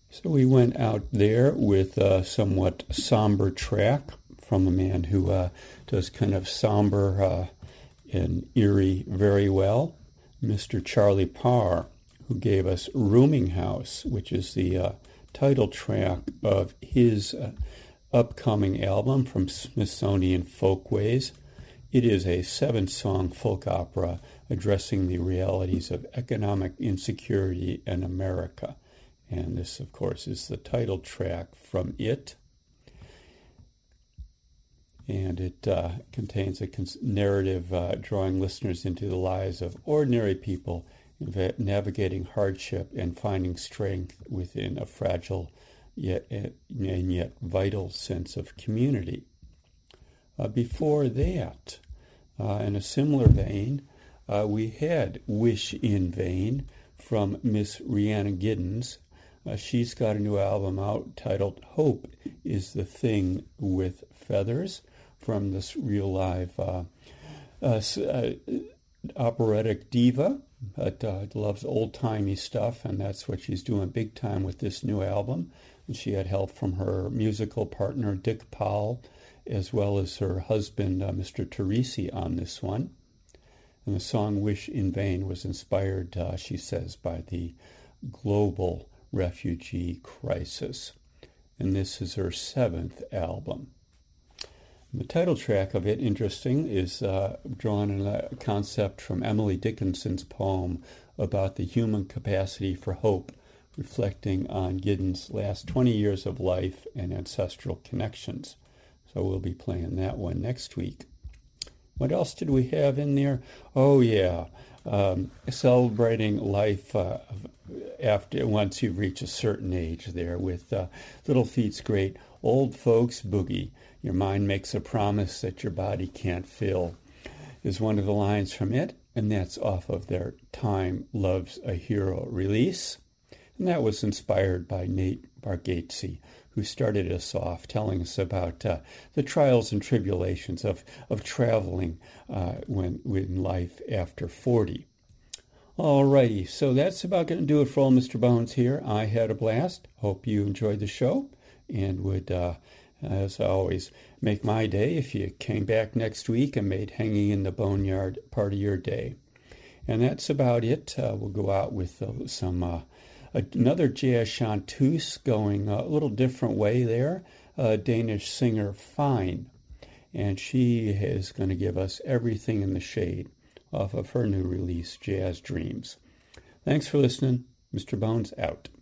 So we went out there with a somewhat somber track from a man who does kind of somber and eerie very well, Mr. Charlie Parr, who gave us Rooming House, which is the title track of his upcoming album from Smithsonian Folkways. It is a 7-song folk opera addressing the realities of economic insecurity in America. And this, of course, is the title track from it. And it contains a narrative drawing listeners into the lives of ordinary people, navigating hardship and finding strength within a fragile yet vital sense of community. Before that, in a similar vein, we had Wish in Vain from Miss Rhiannon Giddens. She's got a new album out titled Hope is the Thing with Feathers, from this real live operatic diva that loves old-timey stuff, and that's what she's doing big time with this new album. And she had help from her musical partner, Dick Powell, as well as her husband, Mr. Teresi, on this one. And the song Wish in Vain was inspired, she says, by the global refugee crisis. And this is her 7th album. The title track of it, interesting, is drawn in a concept from Emily Dickinson's poem about the human capacity for hope, reflecting on Giddens' last 20 years of life and ancestral connections. So we'll be playing that one next week. What else did we have in there? Oh, yeah, celebrating life after once you reach a certain age there with Little Feat's great Old Folks Boogie. Your mind makes a promise that your body can't fill is one of the lines from it, and that's off of their Time Loves a Hero release. And that was inspired by Nate Bargatze, who started us off telling us about the trials and tribulations of traveling when life after 40. Alrighty, so that's about going to do it for old Mr. Bones here. I had a blast. Hope you enjoyed the show, and would, as always, make my day if you came back next week and made hanging in the boneyard part of your day. And that's about it. We'll go out with some another jazz chanteuse going a little different way there, Danish singer Fine. And she is going to give us Everything in the Shade off of her new release, Jazz Dreams. Thanks for listening. Mr. Bones out.